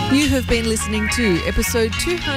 You have been listening to episode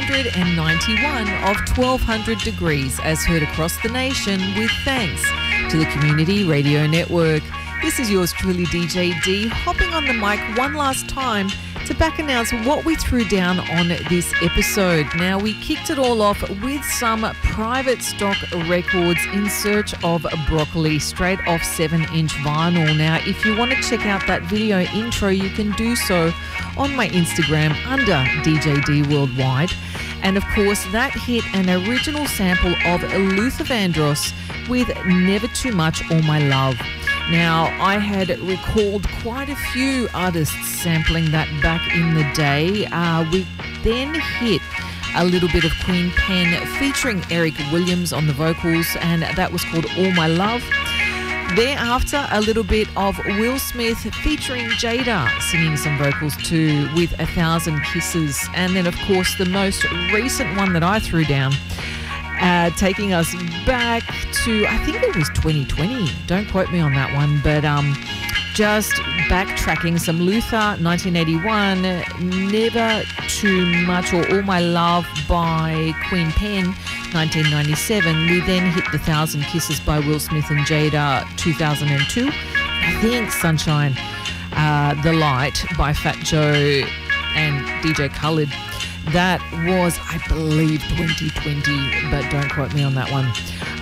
291 of 1200 Degrees, as heard across the nation, with thanks to the Community Radio Network. This is yours truly, DJ D, hopping on the mic one last time to back announce what we threw down on this episode. Now, we kicked it all off with some private stock records in search of broccoli, straight off 7-inch vinyl. Now, if you want to check out that video intro, you can do so on my Instagram under DJ D Worldwide. And of course, that hit an original sample of Luther Vandross with Never Too Much, All My Love. Now, I had recalled quite a few artists sampling that back in the day. We then hit a little bit of Queen Pen featuring Eric Williams on the vocals, and that was called All My Love. Thereafter, a little bit of Will Smith featuring Jada singing some vocals too with 1,000 Kisses. And then, of course, the most recent one that I threw down, taking us back to, I think it was 2020. Don't quote me on that one, but just backtracking some Luther, 1981, Never Too Much or All My Love by Queen Pen, 1997. We then hit the 1,000 Kisses by Will Smith and Jada, 2002. I think Sunshine, The Light by Fat Joe and DJ Khaled. That was, I believe, 2020, but don't quote me on that one.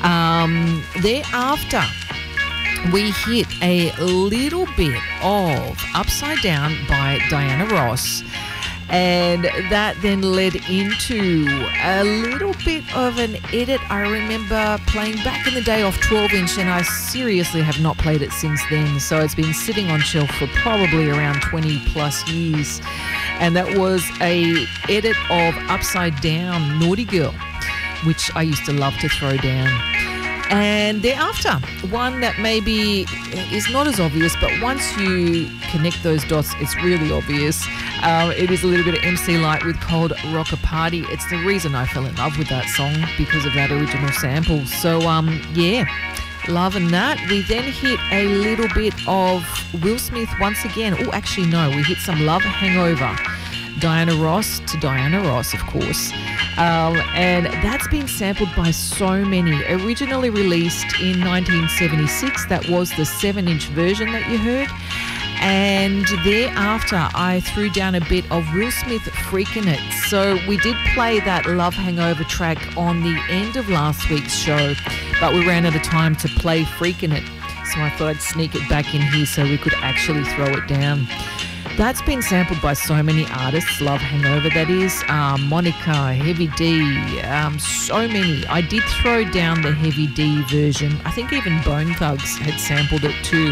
Thereafter, we hit a little bit of Upside Down by Diana Ross. And that then led into a little bit of an edit I remember playing back in the day off 12-inch, and I seriously have not played it since then. So it's been sitting on shelf for probably around 20 plus years. And that was a edit of Upside Down, Naughty Girl, which I used to love to throw down. And thereafter, one that maybe is not as obvious, but once you connect those dots, it's really obvious. It is a little bit of MC Light with Cold Rocker Party. It's the reason I fell in love with that song, because of that original sample. So, yeah, loving that. We then hit a little bit of Will Smith once again. Oh, actually, no, we hit some Love Hangover. Diana Ross to Diana Ross, of course. And that's been sampled by so many. Originally released in 1976, that was the 7-inch version that you heard. And thereafter, I threw down a bit of Will Smith Freakin' It. So we did play that Love Hangover track on the end of last week's show, but we ran out of time to play Freakin' It. So I thought I'd sneak it back in here so we could actually throw it down. That's been sampled by so many artists, Love Hangover, that is. Monica, Heavy D, so many. I did throw down the Heavy D version. I think even Bone Thugs had sampled it too.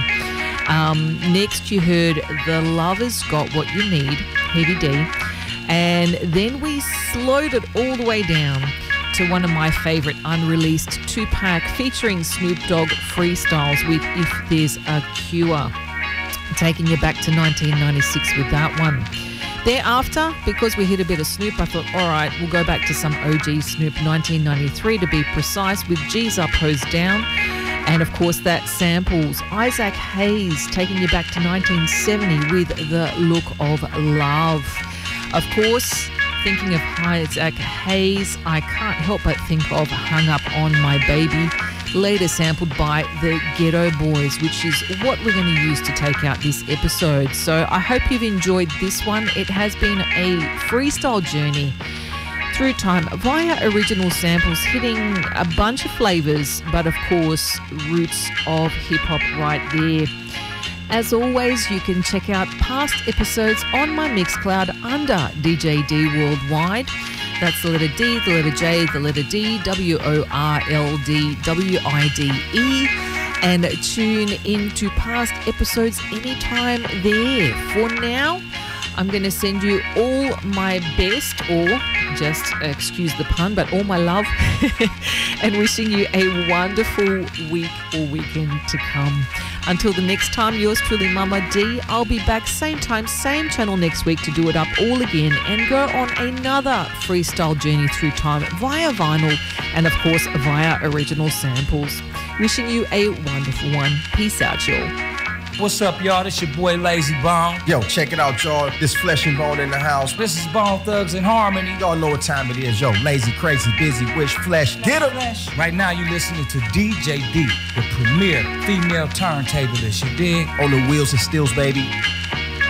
Next you heard The Lover's Got What You Need, Heavy D. And then we slowed it all the way down to one of my favourite unreleased 2-pack featuring Snoop Dogg freestyles with If There's a Cure. Taking you back to 1996 with that one. Thereafter, because we hit a bit of Snoop, I thought, all right, we'll go back to some OG Snoop, 1993 to be precise, with G's Up, Hoes Down. And of course, that samples Isaac Hayes, taking you back to 1970 with The Look of Love. Of course, thinking of Isaac Hayes, I can't help but think of Hung Up on My Baby, later sampled by the Ghetto Boys, which is what we're going to use to take out this episode. So I hope you've enjoyed this one. It has been a freestyle journey through time via original samples, hitting a bunch of flavors, but of course roots of hip-hop right there. As always, you can check out past episodes on my Mixcloud under DJ D Worldwide. That's the letter D, the letter J, the letter D, WORLDWIDE, and tune into past episodes anytime there. For now, I'm going to send you all my best, or just, excuse the pun, but all my love, and wishing you a wonderful week or weekend to come. Until the next time, yours truly, Mama D. I'll be back same time, same channel next week to do it up all again and go on another freestyle journey through time via vinyl and, of course, via original samples. Wishing you a wonderful one. Peace out, y'all. What's up, y'all? This your boy Lazy Bone. Yo, check it out, y'all. This Flesh and Bone in the house. This is Bone Thugs in Harmony. Y'all know what time it is, yo. Lazy, crazy, busy, wish, flesh. Get 'em! Right now, you listening to DJ D, the premier female turntablist. You dig? On the wheels and stills, baby.